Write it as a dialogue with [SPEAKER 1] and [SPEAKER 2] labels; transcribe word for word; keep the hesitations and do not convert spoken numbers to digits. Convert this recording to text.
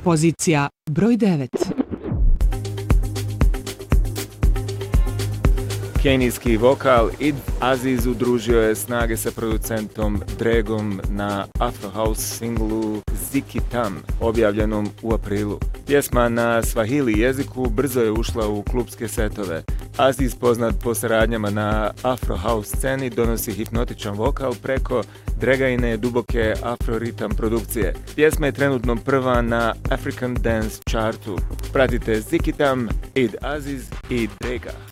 [SPEAKER 1] Pozicija broj devet.
[SPEAKER 2] Kenijski vokal Id Aziz udružio je snage sa producentom Dregom na Afro House singlu Ziki Tam, objavljenom u aprilu. Pjesma na Swahili jeziku brzo je ušla u klubske setove. Aziz, poznat po saradnjama na Afro House sceni, donosi hipnotičan vokal preko Dregaine duboke afro-ritam produkcije. Pjesma je trenutno prva na African Dance chartu. Pratite Ziki Tam, Id Aziz i Drega.